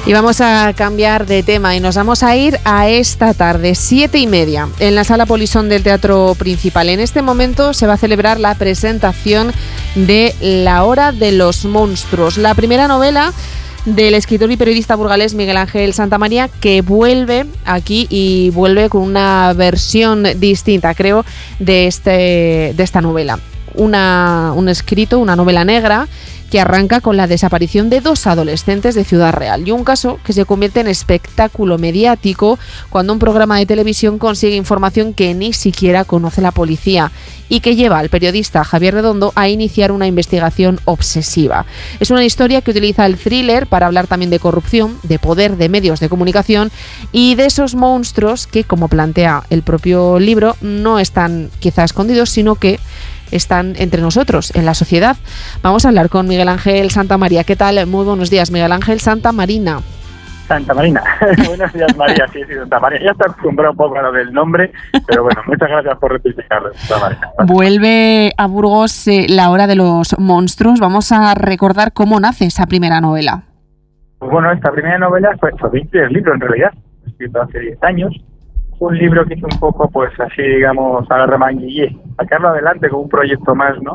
Y vamos a cambiar de tema y nos vamos a ir a esta tarde, 7:30, en la Sala Polisón del Teatro Principal. En este momento se va a celebrar la presentación de La Hora de los Monstruos, la primera novela del escritor y periodista burgalés Miguel Ángel Santamaría, que vuelve aquí y vuelve con una versión distinta, creo, de esta novela. Un escrito, una novela negra, que arranca con la desaparición de 2 adolescentes de Ciudad Real y un caso que se convierte en espectáculo mediático cuando un programa de televisión consigue información que ni siquiera conoce la policía y que lleva al periodista Javier Redondo a iniciar una investigación obsesiva. Es una historia que utiliza el thriller para hablar también de corrupción, de poder de medios de comunicación y de esos monstruos que, como plantea el propio libro, no están quizá escondidos, sino que están entre nosotros, en la sociedad. Vamos a hablar con Miguel Ángel Santamaría. ¿Qué tal? Muy buenos días, Miguel Ángel Santamarina. Santamaría. Buenos días, María. Sí, Santamaría. Ya está acostumbrado un poco a lo del nombre, pero bueno, muchas gracias por rectificarlo, Santamaría. Vuelve a Burgos La Hora de los Monstruos. Vamos a recordar cómo nace esa primera novela. Pues bueno, esta primera novela fue mi primer libro, en realidad, escrito hace 10 años. Un libro que hice un poco, pues así, digamos, a la remanguillé, sacarlo adelante con un proyecto más, ¿no?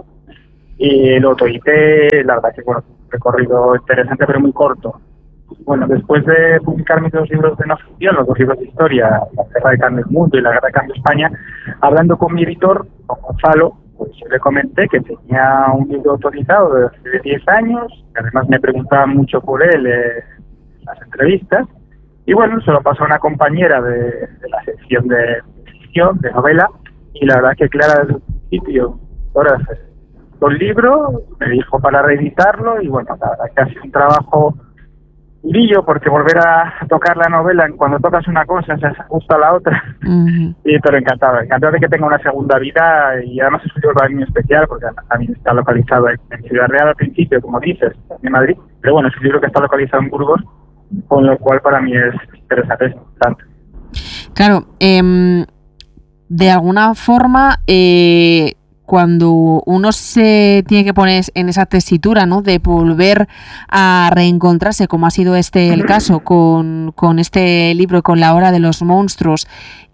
Y lo autoedité, la verdad que, bueno, un recorrido interesante, pero muy corto. Bueno, después de publicar mis 2 libros de no ficción, los 2 libros de historia, La Guerra de Cambio del Mundo y La Guerra de Cambio España, hablando con mi editor, con Gonzalo, pues yo le comenté que tenía un libro autorizado de hace 10 años, que además me preguntaban mucho por él en las entrevistas. Y bueno, se lo pasó a una compañera de la sección de ficción, de novela, y la verdad que Clara desde el principio, ahora con el libro, me dijo para reeditarlo, y bueno, la verdad que ha sido un trabajo durillo, porque volver a tocar la novela, cuando tocas una cosa, se ajusta a la otra, pero encantado de que tenga una segunda vida, y además es un libro para mí especial, porque también está localizado en Ciudad Real al principio, como dices, en Madrid, pero bueno, es un libro que está localizado en Burgos, con lo cual para mí es interesante. Claro, de alguna forma, cuando uno se tiene que poner en esa tesitura, ¿no?, de volver a reencontrarse, como ha sido el caso con este libro, con La Hora de los Monstruos,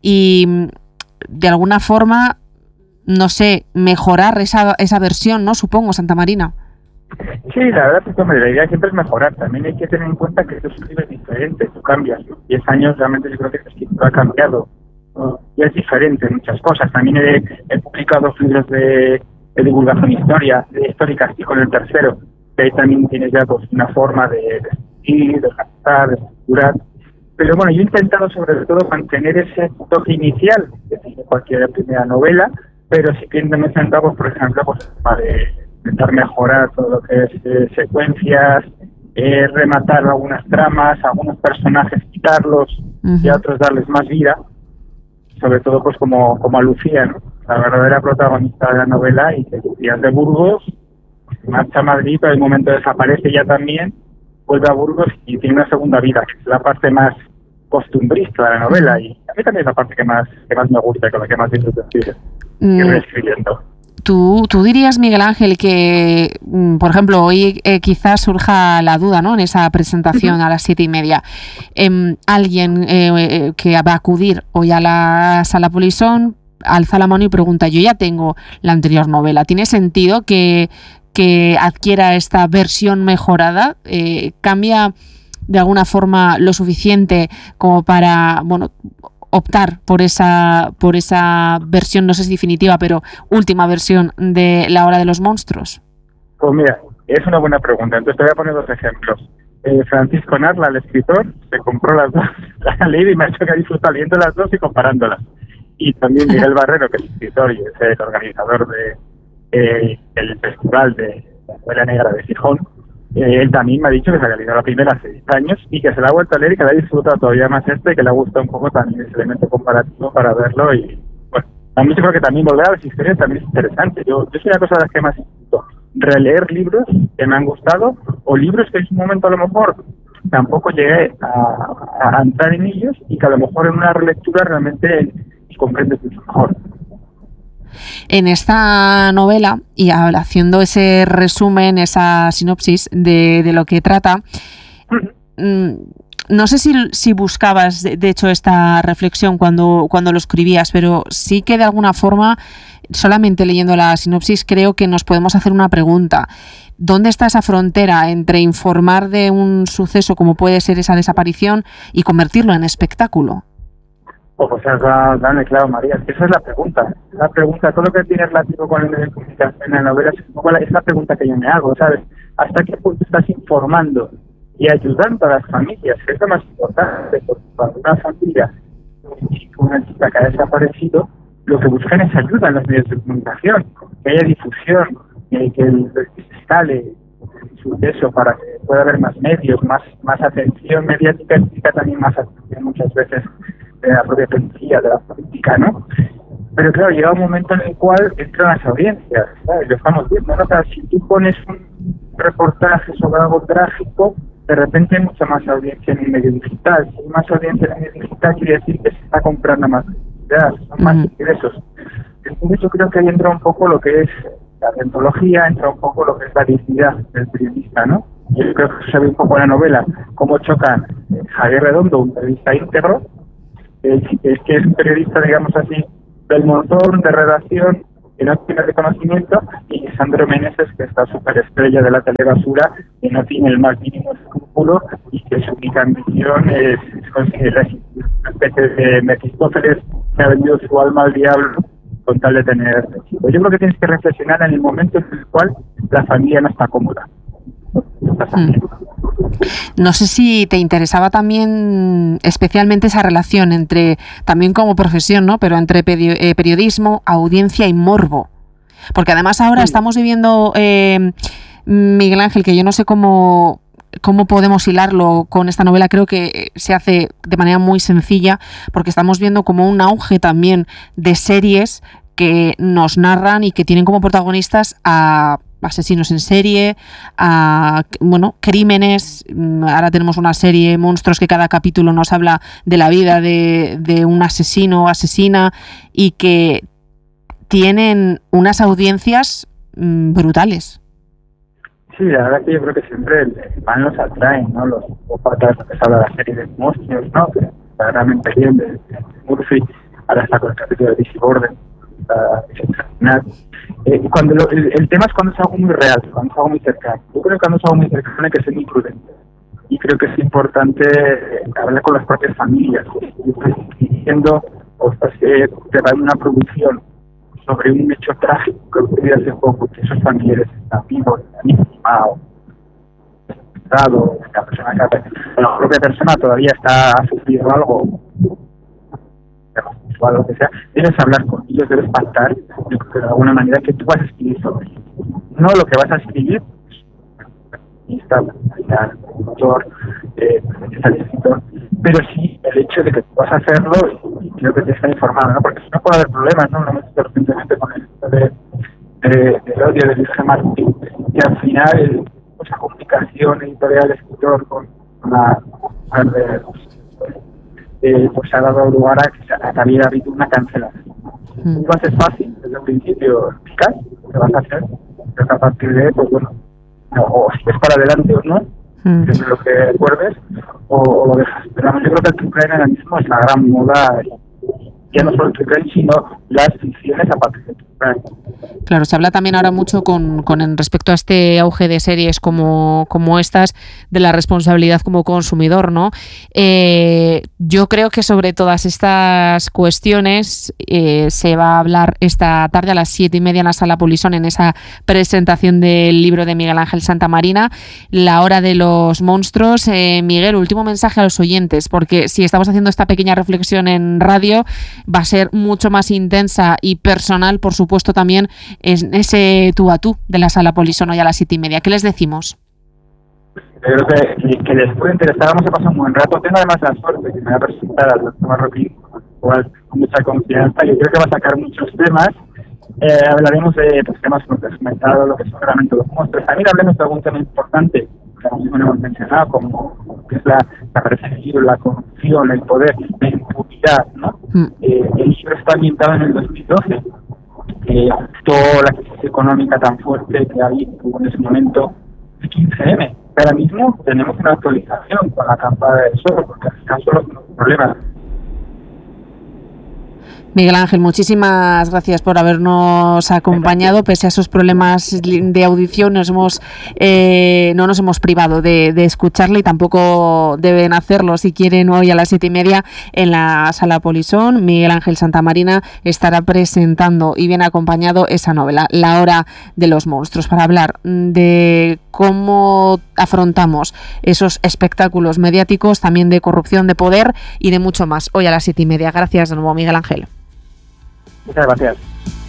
y de alguna forma, no sé, mejorar esa versión, ¿no?, supongo, Santamarina. Sí, la verdad es que la idea siempre es mejorar. También hay que tener en cuenta que esto es un libro diferente, tú cambias. 10 años realmente yo creo que el escritor ha cambiado, ¿no? Y es diferente en muchas cosas. También he publicado 2 libros de divulgación histórica, estoy con el tercero, que ahí también tienes ya pues una forma de escribir, de captar, de estructurar. Pero bueno, yo he intentado sobre todo mantener ese toque inicial que tiene cualquier primera novela, pero sí que me he centrado, por ejemplo, pues de intentar mejorar todo lo que es secuencias, rematar algunas tramas, algunos personajes quitarlos y a otros darles más vida, sobre todo pues como a Lucía, ¿no?, la verdadera protagonista de la novela, y que Lucía es de Burgos, marcha a Madrid, pero en el momento desaparece ya también, vuelve a Burgos y tiene una segunda vida, que es la parte más costumbrista de la novela, y a mí también es la parte que más me gusta y con la que más disfruto reescribiendo. ¿Tú dirías, Miguel Ángel, que, por ejemplo, hoy quizás surja la duda, ¿no?, en esa presentación a las 7:30, alguien que va a acudir hoy a la Sala Polisón, alza la mano y pregunta: yo ya tengo la anterior novela, ¿tiene sentido que adquiera esta versión mejorada? ¿Cambia de alguna forma lo suficiente como para, bueno, optar por esa versión, no sé si definitiva, pero última versión de La Hora de los Monstruos? Pues mira, es una buena pregunta. Entonces te voy a poner 2 ejemplos. Francisco Narla, el escritor, se compró las 2, las ha leído y me ha hecho que disfrutar leyendo las 2 y comparándolas. Y también Miguel Barrero, que es escritor y es el organizador del Festival de la Novela Negra de Gijón, él también me ha dicho que se había leído la primera hace 10 años y que se la ha vuelto a leer y que la ha disfrutado todavía más y que le ha gustado un poco también ese elemento comparativo para verlo. Y bueno, a mí yo creo que también volver a las historias también es interesante. Yo soy una cosa de las que más disfruto, releer libros que me han gustado, o libros que en su momento a lo mejor tampoco llegué a entrar en ellos y que a lo mejor en una relectura realmente comprendes mucho mejor. En esta novela, y haciendo ese resumen, esa sinopsis de lo que trata, no sé si buscabas, de hecho, esta reflexión cuando lo escribías, pero sí que de alguna forma, solamente leyendo la sinopsis, creo que nos podemos hacer una pregunta. ¿Dónde está esa frontera entre informar de un suceso como puede ser esa desaparición y convertirlo en espectáculo? Pues has dado claro, María. Esa es la pregunta. La pregunta, todo lo que tiene relativo con el medio de comunicación en la novela es la pregunta que yo me hago, ¿sabes? ¿Hasta qué punto estás informando y ayudando a las familias? Que es lo más importante, porque cuando una familia, una chica que ha desaparecido, lo que buscan es ayuda en los medios de comunicación, que haya difusión, que se escale el suceso para que pueda haber más medios, más atención mediática, implica también más atención muchas veces de la propia policía, de la política, ¿no? Pero claro, llega un momento en el cual entran las audiencias, ¿sabes? Lo estamos viendo, ¿no? O sea, si tú pones un reportaje sobre algo trágico, de repente hay mucha más audiencia en el medio digital. Si hay más audiencia en el medio digital, quiere decir que se está comprando más publicidad, son más ingresos. Entonces yo creo que ahí entra un poco lo que es la deontología, entra un poco lo que es la dignidad del periodista, ¿no? Y yo creo que se ve un poco en la novela cómo chocan Javier Redondo, un periodista íntegro, que es un periodista, digamos así, del montón, de redacción, que no tiene reconocimiento, y Sandro Meneses, que está superestrella de la telebasura, que no tiene el más mínimo escrúpulo y que su única ambición es conseguir una especie de Mefistófeles que ha vendido su alma al diablo con tal de tener éxito. Yo creo que tienes que reflexionar en el momento en el cual la familia no está cómoda. No sé si te interesaba también especialmente esa relación entre, también como profesión, ¿no? Pero entre periodismo, audiencia y morbo. Porque además ahora estamos viviendo, Miguel Ángel, que yo no sé cómo podemos hilarlo con esta novela. Creo que se hace de manera muy sencilla, porque estamos viendo como un auge también de series que nos narran y que tienen como protagonistas a asesinos en serie, a crímenes. Ahora tenemos una serie, Monstruos, que cada capítulo nos habla de la vida de un asesino o asesina, y que tienen unas audiencias brutales. Sí, la verdad que yo creo que siempre el fan los atraen, ¿no? Los patas que se habla de la serie de Monstruos, ¿no? Que está realmente bien, de Murphy, ahora está con el capítulo de Lizzie Borden, está excepcional. Cuando el tema es cuando es algo muy real, cuando es algo muy cercano. Yo creo que cuando es algo muy cercano hay que ser muy prudente. Y creo que es importante hablar con las propias familias. Si estás diciendo o estás preparando una producción sobre un hecho trágico que ocurrió hace poco, que esos familiares están vivos, están intimados, la persona la propia persona todavía ha sufrido algo, o lo que sea, debes hablar con ellos, debes pactar de alguna manera que tú vas a escribir sobre ellos. No lo que vas a escribir, autor, el escritor, pero sí el hecho de que tú vas a hacerlo y creo que te está informado, ¿no? Porque si no puede haber problemas, ¿no? Lo hemos visto recientemente con el del odio de Luis G. Martín, que al final esa comunicación editorial del escritor con una pues ha dado lugar a que había habido una cancelación. Tú haces fácil desde un principio, eficaz, lo que vas a hacer, pero a partir de, pues bueno, o si es para adelante o no, siempre lo que recuerdes, o lo dejas. Pero yo creo que el true crime ahora mismo es la gran moda, ya no solo el true crime, sino las ficciones a partir de true crime. Claro, se habla también ahora mucho con respecto a este auge de series como estas, de la responsabilidad como consumidor, ¿no? Yo creo que sobre todas estas cuestiones se va a hablar esta tarde a las 7:30 en la Sala Polisón, en esa presentación del libro de Miguel Ángel Santamarina, La hora de los monstruos. Miguel, último mensaje a los oyentes, porque si estamos haciendo esta pequeña reflexión en radio, va a ser mucho más intensa y personal, por supuesto, también en ese tú a tú de la Sala Polisón hoy a las 7:30. ¿Qué les decimos? Yo creo que les puede interesar. Vamos a pasar un buen rato. Tengo además la suerte que me va a presentar al doctor Marroquín, con mucha confianza. Yo creo que va a sacar muchos temas. Hablaremos de temas como te has comentado, lo que son realmente los monstruos. También hablemos de algún tema importante, que no hemos mencionado, como que es la persecución, la corrupción, el poder, la impunidad, ¿no? El libro está ambientado en el 2012. Toda la crisis económica tan fuerte que hubo en ese momento, el 15M, Ahora mismo tenemos una actualización con la campada del sol, porque acá solo tenemos problemas. Miguel Ángel, muchísimas gracias por habernos acompañado. Pese a esos problemas de audición, no nos hemos privado de escucharle, y tampoco deben hacerlo si quieren hoy a las 7:30 en la Sala Polisón. Miguel Ángel Santamarina estará presentando, y bien acompañado, esa novela, La hora de los monstruos, para hablar de cómo afrontamos esos espectáculos mediáticos, también de corrupción, de poder y de mucho más. Hoy a las 7:30. Gracias de nuevo, Miguel Ángel. Muchas gracias.